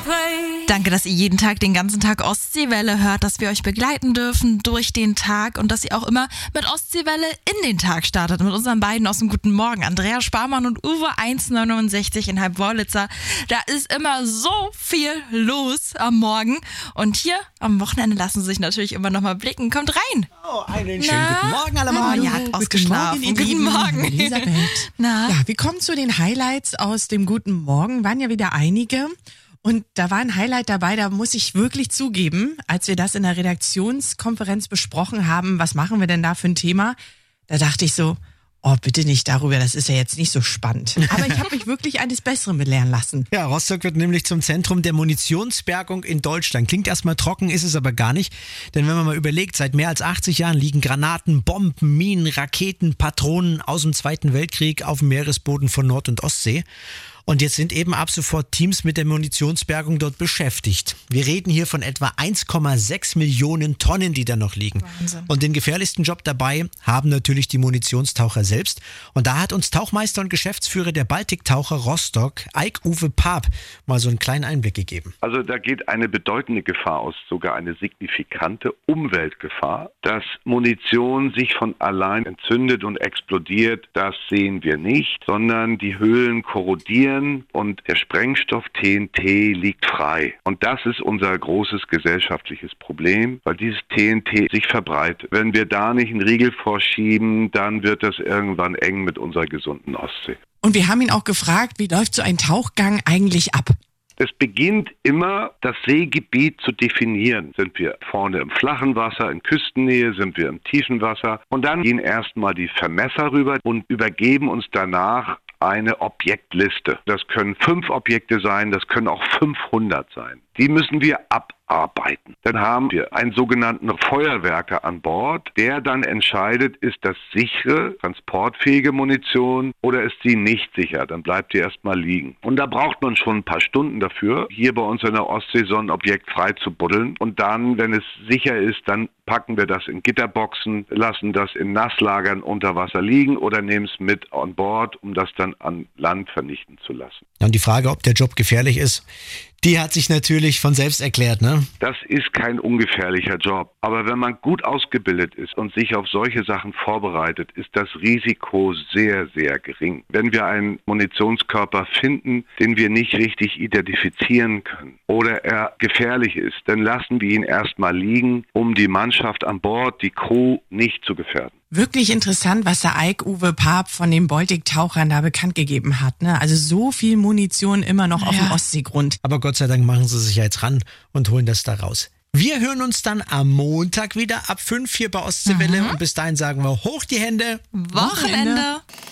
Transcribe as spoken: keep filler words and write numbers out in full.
Danke, dass ihr jeden Tag, den ganzen Tag Ostseewelle hört, dass wir euch begleiten dürfen durch den Tag und dass ihr auch immer mit Ostseewelle in den Tag startet. Mit unseren beiden aus dem Guten Morgen, Andrea Sparmann und Uwe eins neunundsechzig in Halb-Wörlitzer. Da ist immer so viel los am Morgen. Und hier am Wochenende lassen sie sich natürlich immer noch mal blicken. Kommt rein. Oh, einen schönen Na? guten Morgen alle mal. Oh, ja, hat ausgeschlafen. Guten Morgen, guten Morgen. Elisabeth. Na? Ja, wir kommen zu den Highlights aus dem Guten Morgen. Waren ja wieder einige. Und da war ein Highlight dabei, da muss ich wirklich zugeben, als wir das in der Redaktionskonferenz besprochen haben, was machen wir denn da für ein Thema, da dachte ich so, oh, bitte nicht darüber, das ist ja jetzt nicht so spannend. Aber ich habe mich wirklich eines Besseren belehren lassen. Ja, Rostock wird nämlich zum Zentrum der Munitionsbergung in Deutschland. Klingt erstmal trocken, ist es aber gar nicht. Denn wenn man mal überlegt, seit mehr als achtzig Jahren liegen Granaten, Bomben, Minen, Raketen, Patronen aus dem Zweiten Weltkrieg auf dem Meeresboden von Nord- und Ostsee. Und jetzt sind eben ab sofort Teams mit der Munitionsbergung dort beschäftigt. Wir reden hier von etwa eins Komma sechs Millionen Tonnen, die da noch liegen. Wahnsinn. Und den gefährlichsten Job dabei haben natürlich die Munitionstaucher selbst. Und da hat uns Tauchmeister und Geschäftsführer der Baltiktaucher Rostock, Eik-Uwe Paap, mal so einen kleinen Einblick gegeben. Also da geht eine bedeutende Gefahr aus, sogar eine signifikante Umweltgefahr. Dass Munition sich von allein entzündet und explodiert, das sehen wir nicht, sondern die Höhlen korrodieren und der Sprengstoff T N T liegt frei. Und das ist unser großes gesellschaftliches Problem, weil dieses T N T sich verbreitet. Wenn wir da nicht einen Riegel vorschieben, dann wird das irgendwann eng mit unserer gesunden Ostsee. Und wir haben ihn auch gefragt, wie läuft so ein Tauchgang eigentlich ab? Es beginnt immer, das Seegebiet zu definieren. Sind wir vorne im flachen Wasser, in Küstennähe, sind wir im tiefen Wasser? Und dann gehen erstmal die Vermesser rüber und übergeben uns danach eine Objektliste. Das können fünf Objekte sein, das können auch fünfhundert sein. Die müssen wir abarbeiten. Dann haben wir einen sogenannten Feuerwerker an Bord, der dann entscheidet, ist das sichere, transportfähige Munition oder ist sie nicht sicher. Dann bleibt die erstmal liegen. Und da braucht man schon ein paar Stunden dafür, hier bei uns in der Ostsee so ein Objekt frei zu buddeln. Und dann, wenn es sicher ist, dann packen wir das in Gitterboxen, lassen das in Nasslagern unter Wasser liegen oder nehmen es mit an Bord, um das dann an Land vernichten zu lassen. Und die Frage, ob der Job gefährlich ist, die hat sich natürlich von selbst erklärt, ne? Das ist kein ungefährlicher Job. Aber wenn man gut ausgebildet ist und sich auf solche Sachen vorbereitet, ist das Risiko sehr, sehr gering. Wenn wir einen Munitionskörper finden, den wir nicht richtig identifizieren können oder er gefährlich ist, dann lassen wir ihn erstmal liegen, um die Mannschaft an Bord, die Crew, nicht zu gefährden. Wirklich interessant, was der Eik-Uwe Paap von den Baltiktauchern da bekannt gegeben hat. Ne? Also so viel Munition immer noch ja. auf dem Ostseegrund. Aber Gott sei Dank machen sie sich ja jetzt ran und holen das da raus. Wir hören uns dann am Montag wieder ab fünf hier bei Ostseewelle. Mhm. Und bis dahin sagen wir hoch die Hände. Wochenende. Wochenende.